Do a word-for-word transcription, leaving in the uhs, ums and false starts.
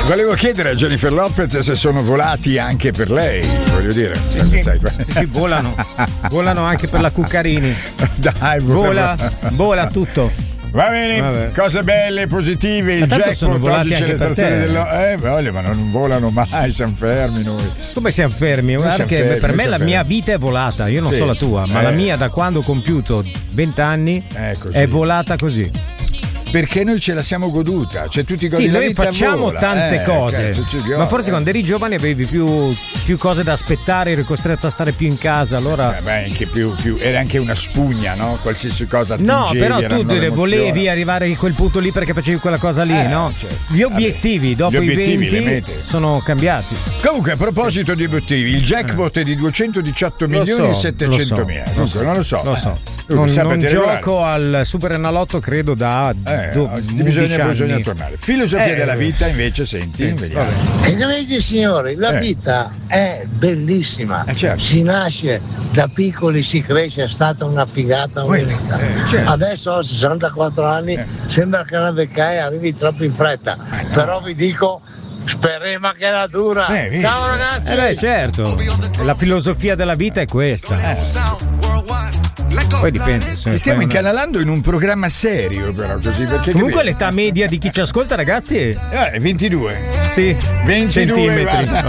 volevo chiedere a Jennifer Lopez se sono volati anche per lei, voglio dire. Sì, sì, sai, sì, sì, volano. Volano anche per la Cuccarini. Dai, vola, vola tutto. Va bene, Vabbè. cose belle, positive. Il jackpot oggi c'è le stazioni dello. Eh, voglio, ma non volano mai, siamo fermi noi. Come siamo fermi? Guarda siamo che fermi, per me la fermi. mia vita è volata, io non sì. so la tua, ma eh. la mia da quando ho compiuto venti anni eh, è volata così. Perché noi ce la siamo goduta, cioè tutti i godi sì, della noi vita facciamo vola. tante eh, cose, cazzo, ma forse eh. quando eri giovane avevi più, più cose da aspettare, eri costretto a stare più in casa, allora eh, beh, anche più, più era anche una spugna, no? Qualsiasi cosa no, però tu volevi arrivare a quel punto lì perché facevi quella cosa lì, eh, no? Cioè, gli obiettivi dopo gli obiettivi, i venti sono cambiati. Comunque, a proposito di obiettivi, il jackpot è di duecentodiciotto milioni e settecentomila. Lo non lo so, lo so. Eh. Non, non gioco al Super Enalotto credo da eh, do, bisogna, bisogna tornare. Filosofia eh, della vita invece, senti, sì, vediamo. Egregi signori, la eh. vita è bellissima. Eh, certo. Si nasce da piccoli, si cresce, è stata una figata una vita. Eh, certo. Adesso ho sessantaquattro anni, eh. sembra che la vecchiaia arrivi troppo in fretta. Eh, no. Però vi dico, speriamo che la dura. Eh, Ciao ragazzi. Eh beh, certo. La filosofia della vita è questa. Eh. Poi dipende. Ci stiamo incanalando in un programma serio, però così perché comunque l'età media di chi ci ascolta, ragazzi, è eh, ventidue. Sì, ventidue centimetri.